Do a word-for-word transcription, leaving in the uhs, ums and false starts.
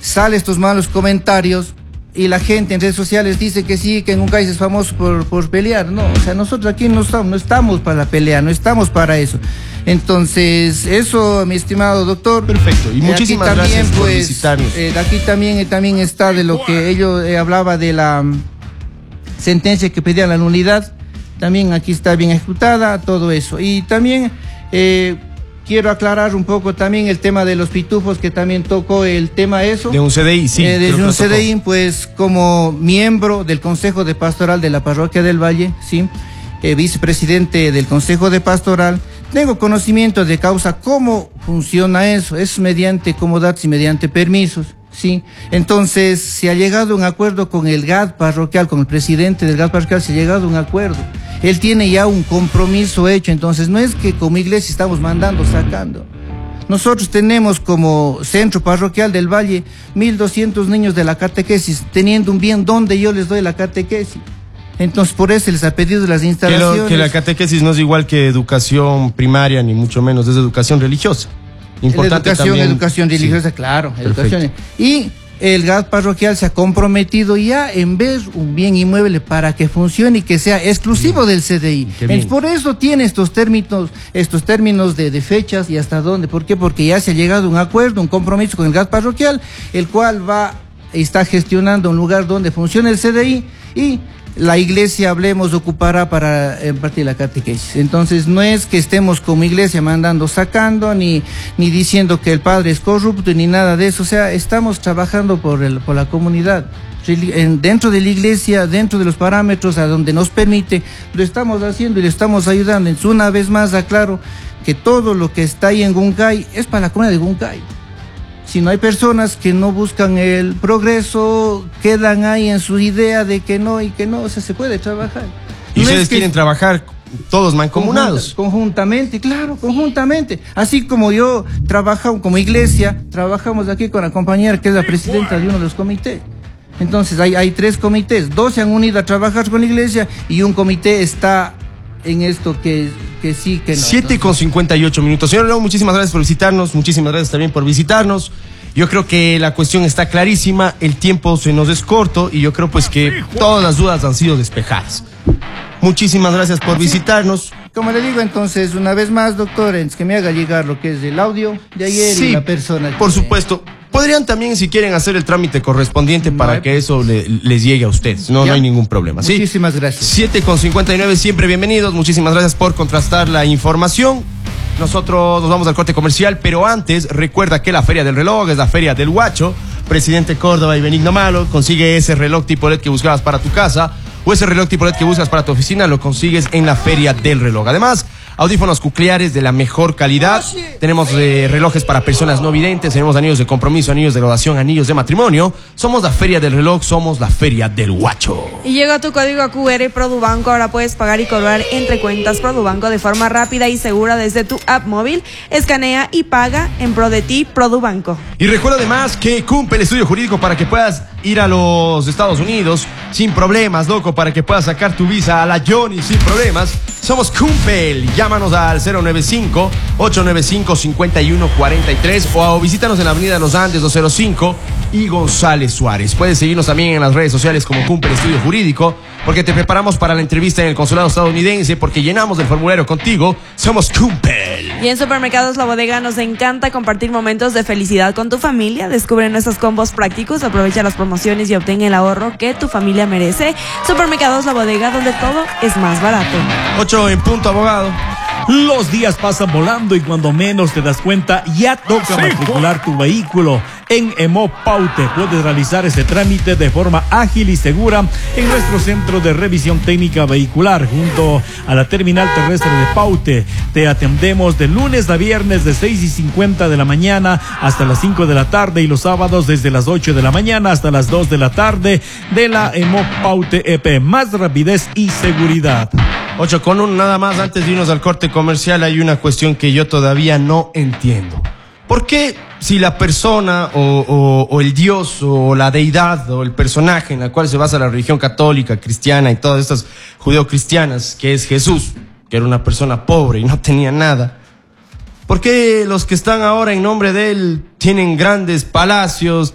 salen estos malos comentarios y la gente en redes sociales dice que sí, que en Huncay es famoso por, por pelear. No, o sea, nosotros aquí no estamos, no estamos para la pelea, no estamos para eso. Entonces, eso, mi estimado doctor. Perfecto, y muchísimas aquí también, gracias por pues, visitarnos. Eh, aquí también, eh, también está de lo que ellos eh, hablaba de la um, sentencia que pedía la nulidad. También aquí está bien ejecutada, todo eso. Y también eh, quiero aclarar un poco también el tema de los pitufos, que también tocó el tema eso. De un C D I, sí. Eh, de creo un que C D I, pues como miembro del Consejo de Pastoral de la Parroquia del Valle, sí, eh, vicepresidente del Consejo de Pastoral, tengo conocimiento de causa cómo funciona eso. Es mediante comodatos y mediante permisos. Sí, entonces se ha llegado a un acuerdo con el G A D parroquial, con el presidente del G A D parroquial, se ha llegado a un acuerdo. Él tiene ya un compromiso hecho, entonces no es que como iglesia estamos mandando, sacando. Nosotros tenemos como centro parroquial del Valle mil doscientos niños de la catequesis, teniendo un bien donde yo les doy la catequesis. Entonces por eso les ha pedido las instalaciones. Que, lo, que la catequesis no es igual que educación primaria, ni mucho menos, es educación religiosa. Importante educación, también. educación religiosa, sí. Claro, educación. Y el G A D parroquial se ha comprometido ya en ver un bien inmueble para que funcione y que sea exclusivo bien. Del C D I. Entonces, por eso tiene estos términos, estos términos de, de fechas y hasta dónde. ¿Por qué? Porque ya se ha llegado a un acuerdo, un compromiso con el G A D parroquial, el cual va, está gestionando un lugar donde funcione el C D I y la iglesia, hablemos, ocupará para impartir la catequesis. Entonces no es que estemos como iglesia mandando, sacando, ni, ni diciendo que el padre es corrupto, ni nada de eso. O sea, estamos trabajando por, el, por la comunidad. En, dentro de la iglesia, dentro de los parámetros a donde nos permite, lo estamos haciendo y le estamos ayudando. Entonces, una vez más aclaro que todo lo que está ahí en Huncay es para la comunidad de Huncay. Si no hay personas que no buscan el progreso, quedan ahí en su idea de que no y que no, o sea, se puede trabajar. ¿Y no ustedes es que quieren trabajar todos mancomunados? Conjunta, conjuntamente, claro, conjuntamente. Así como yo trabajo como iglesia, trabajamos aquí con la compañera que es la presidenta de uno de los comités. Entonces hay, hay tres comités, dos se han unido a trabajar con la iglesia y un comité está en esto que, que sí, que no. siete con cincuenta y ocho minutos. Señor León, muchísimas gracias por visitarnos, muchísimas gracias también por visitarnos. Yo creo que la cuestión está clarísima, el tiempo se nos es corto y yo creo pues que todas las dudas han sido despejadas. Muchísimas gracias por visitarnos. Como le digo entonces, una vez más, doctor, es que me haga llegar lo que es el audio de ayer sí, y la persona. Por que... supuesto. Podrían también, si quieren, hacer el trámite correspondiente no para hay... que eso le, les llegue a ustedes. No, no hay ningún problema. ¿Sí? Muchísimas gracias. siete con cincuenta y nueve, siempre bienvenidos. Muchísimas gracias por contrastar la información. Nosotros nos vamos al corte comercial, pero antes recuerda que la Feria del Reloj es la Feria del Huacho. Presidente Córdoba y Benigno Malo, consigue ese reloj tipo L E D que buscabas para tu casa o ese reloj tipo L E D que buscas para tu oficina, lo consigues en la Feria del Reloj. Además, audífonos cucleares de la mejor calidad. Tenemos eh, relojes para personas no videntes, tenemos anillos de compromiso, anillos de graduación, anillos de matrimonio. Somos la Feria del Reloj, somos la Feria del Huacho. Y llega tu código Q R Produbanco, ahora puedes pagar y cobrar entre cuentas Produbanco de forma rápida y segura desde tu app móvil. Escanea y paga en pro de ti, Produbanco. Y recuerda además que cumple el estudio jurídico para que puedas ir a los Estados Unidos sin problemas, loco, para que puedas sacar tu visa a la Johnny sin problemas. Somos Cumpel. Llámanos al cero nueve cinco, ocho nueve cinco, cinco uno cuatro tres o, o visítanos en la Avenida Los Andes doscientos cinco y González Suárez. Puedes seguirnos también en las redes sociales como Cumpel Estudio Jurídico, porque te preparamos para la entrevista en el consulado estadounidense, porque llenamos el formulario contigo. Somos Cumpel. Y en Supermercados La Bodega nos encanta compartir momentos de felicidad con tu familia. Descubre nuestros combos prácticos, aprovecha las promociones y obtén el ahorro que tu familia merece. Supermercados La Bodega, donde todo es más barato. ocho en punto, abogado. Los días pasan volando y cuando menos te das cuenta ya toca matricular tu vehículo. En EMOP Paute puedes realizar ese trámite de forma ágil y segura en nuestro centro de revisión técnica vehicular junto a la terminal terrestre de Paute. Te atendemos de lunes a viernes de seis y cincuenta de la mañana hasta las cinco de la tarde y los sábados desde las ocho de la mañana hasta las dos de la tarde de la EMOP Paute E P. Más rapidez y seguridad. Ocho con uno, nada más, antes de irnos al corte comercial, hay una cuestión que yo todavía no entiendo. ¿Por qué si la persona o, o, o el dios o la deidad o el personaje en la cual se basa la religión católica, cristiana y todas estas judeocristianas, que es Jesús, que era una persona pobre y no tenía nada, ¿por qué los que están ahora en nombre de él tienen grandes palacios,